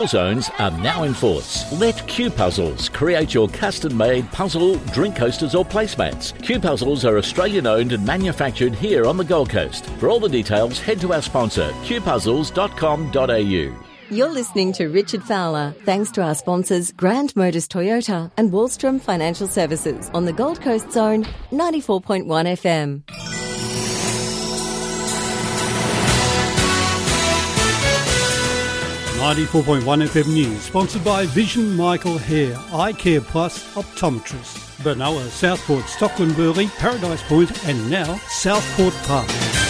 Zones are now in force. Let Q Puzzles create your custom-made puzzle, drink coasters or placemats. Q Puzzles are Australian-owned and manufactured here on the Gold Coast. For all the details, head to our sponsor, qpuzzles.com.au. You're listening to Richard Fowler, thanks to our sponsors Grand Motors Toyota and Wallstrom Financial Services on the Gold Coast Zone, 94.1 FM. .1 FM News, sponsored by Vision Michael Hare, Eye Care Plus Optometrist, Benoa, Southport, Stocklandburley, Paradise Point and now Southport Park.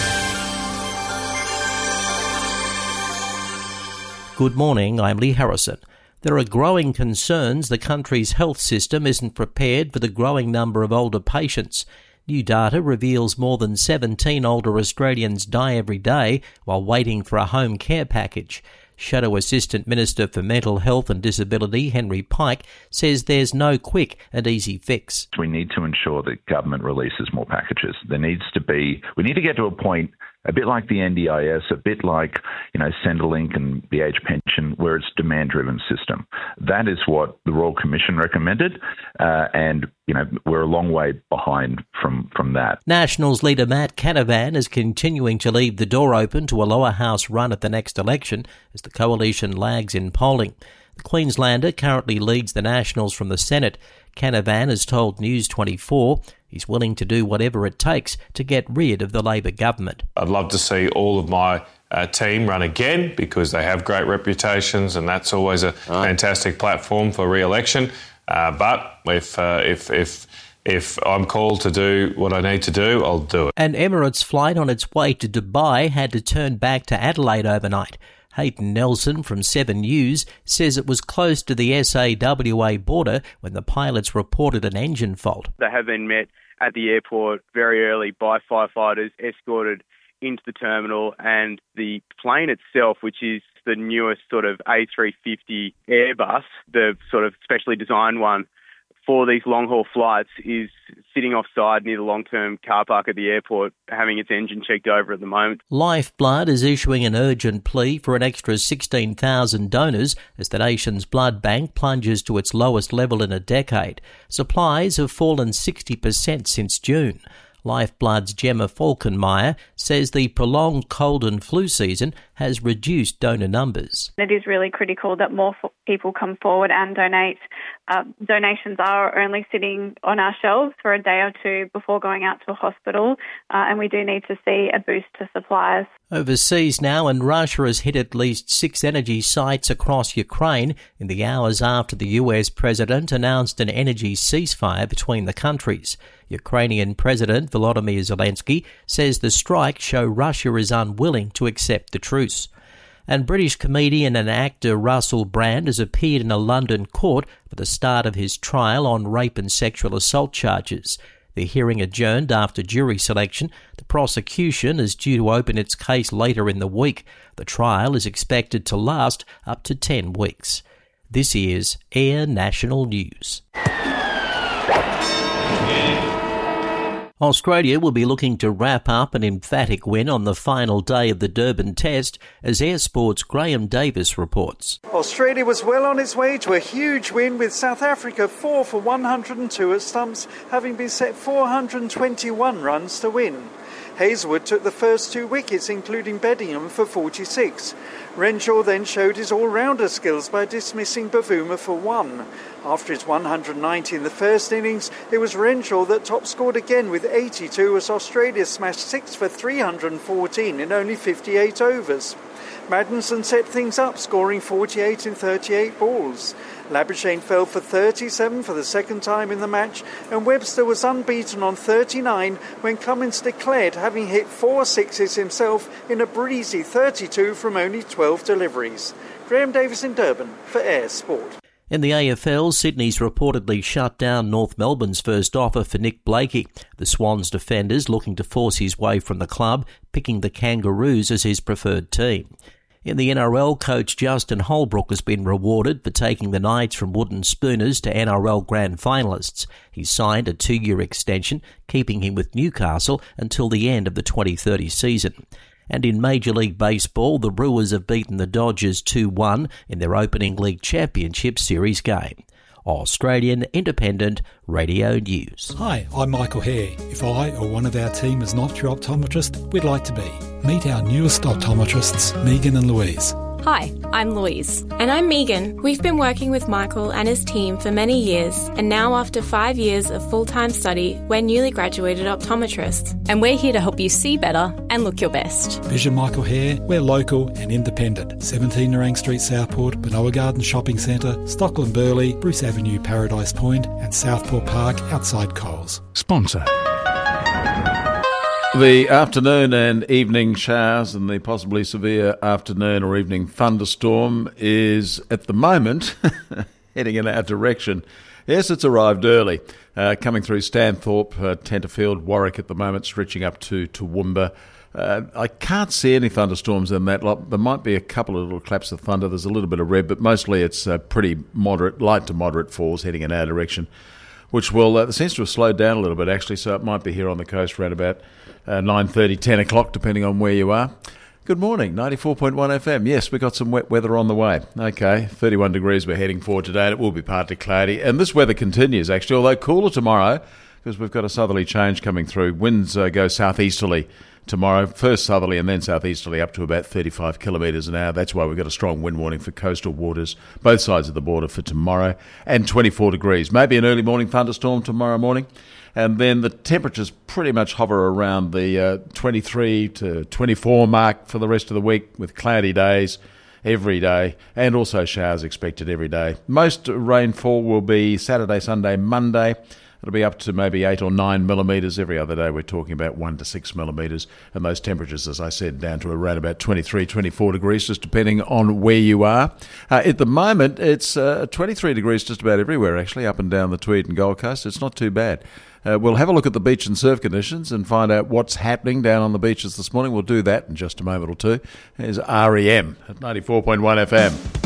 Good morning, I'm Lee Harrison. There are growing concerns the country's health system isn't prepared for the growing number of older patients. New data reveals more than 17 older Australians die every day while waiting for a home care package. Shadow Assistant Minister for Mental Health and Disability, Henry Pike, says there's no quick and easy fix. We need to ensure that government releases more packages. We need to get to a point a bit like the NDIS, a bit like, Centrelink and the age pension, where it's a demand-driven system. That is what the Royal Commission recommended, and we're a long way behind from that. Nationals leader Matt Canavan is continuing to leave the door open to a lower house run at the next election as the coalition lags in polling. The Queenslander currently leads the Nationals from the Senate. Canavan has told News 24 he's willing to do whatever it takes to get rid of the Labor government. I'd love to see all of my team run again because they have great reputations and that's always a fantastic platform for re-election. But if I'm called to do what I need to do, I'll do it. An Emirates flight on its way to Dubai had to turn back to Adelaide overnight. Hayden Nelson from 7 News says it was close to the SA-WA border when the pilots reported an engine fault. They have been met at the airport very early by firefighters, escorted into the terminal, and the plane itself, which is the newest sort of A350 Airbus, the sort of specially designed one for these long-haul flights, is sitting offside near the long-term car park at the airport, having its engine checked over at the moment. Lifeblood is issuing an urgent plea for an extra 16,000 donors as the nation's blood bank plunges to its lowest level in a decade. Supplies have fallen 60% since June. Lifeblood's Gemma Falkenmeyer says the prolonged cold and flu season has reduced donor numbers. It is really critical that more people come forward and donate. Donations are only sitting on our shelves for a day or two before going out to a hospital, and we do need to see a boost to supplies. Overseas now, and Russia has hit at least 6 energy sites across Ukraine in the hours after the US president announced an energy ceasefire between the countries. Ukrainian President Volodymyr Zelensky says the strikes show Russia is unwilling to accept the truce. And British comedian and actor Russell Brand has appeared in a London court for the start of his trial on rape and sexual assault charges. The hearing adjourned after jury selection. The prosecution is due to open its case later in the week. The trial is expected to last up to 10 weeks. This is Air National News. Australia will be looking to wrap up an emphatic win on the final day of the Durban Test, as Air Sport's Graham Davis reports. Australia was well on its way to a huge win, with South Africa 4 for 102 at stumps, having been set 421 runs to win. Hazelwood took the first 2 wickets, including Beddingham, for 46. Renshaw then showed his all-rounder skills by dismissing Bavuma for 1. After his 190 in the first innings, it was Renshaw that top-scored again with 82 as Australia smashed 6 for 314 in only 58 overs. Maddinson set things up, scoring 48 in 38 balls. Labuschagne fell for 37 for the second time in the match, and Webster was unbeaten on 39 when Cummins declared, having hit 4 sixes himself in a breezy 32 from only 12 deliveries. Graham Davis in Durban for Air Sport. In the AFL, Sydney's reportedly shut down North Melbourne's first offer for Nick Blakey. The Swans defenders looking to force his way from the club, picking the Kangaroos as his preferred team. In the NRL, coach Justin Holbrook has been rewarded for taking the Knights from wooden spooners to NRL grand finalists. He signed a 2-year extension, keeping him with Newcastle until the end of the 2030 season. And in Major League Baseball, the Brewers have beaten the Dodgers 2-1 in their opening League Championship Series game. Australian Independent Radio News. Hi, I'm Michael Hare. If I or one of our team is not your optometrist, we'd like to be. Meet our newest optometrists, Megan and Louise. Hi, I'm Louise. And I'm Megan. We've been working with Michael and his team for many years, and now after 5 years of full-time study, we're newly graduated optometrists. And we're here to help you see better and look your best. Vision Michael Hare, we're local and independent. 17 Nerang Street, Southport, Benoa Gardens Shopping Centre, Stockland Burleigh, Bruce Avenue, Paradise Point, and Southport Park outside Coles. Sponsor. The afternoon and evening showers and the possibly severe afternoon or evening thunderstorm is, at the moment, heading in our direction. Yes, it's arrived early, coming through Stanthorpe, Tenterfield, Warwick at the moment, stretching up to Toowoomba. I can't see any thunderstorms in that lot. There might be a couple of little claps of thunder. There's a little bit of red, but mostly it's pretty moderate, light to moderate falls heading in our direction, which will seems to have slowed down a little bit, actually, so it might be here on the coast around about 9:30, 10 o'clock, depending on where you are. Good morning, 94.1 FM. Yes, we've got some wet weather on the way. Okay, 31 degrees we're heading for today, and it will be partly cloudy. And this weather continues, actually, although cooler tomorrow, because we've got a southerly change coming through. Winds go southeasterly tomorrow, first southerly and then southeasterly up to about 35 kilometres an hour. That's why we've got a strong wind warning for coastal waters, both sides of the border for tomorrow, and 24 degrees. Maybe an early morning thunderstorm tomorrow morning. And then the temperatures pretty much hover around the 23 to 24 mark for the rest of the week, with cloudy days every day and also showers expected every day. Most rainfall will be Saturday, Sunday, Monday. It'll be up to maybe 8 or 9 millimetres. Every other day we're talking about 1 to 6 millimetres. And those temperatures, as I said, down to around about 23, 24 degrees, just depending on where you are. At the moment, it's 23 degrees just about everywhere, actually, up and down the Tweed and Gold Coast. It's not too bad. We'll have a look at the beach and surf conditions and find out what's happening down on the beaches this morning. We'll do that in just a moment or two. Here's REM at 94.1 FM.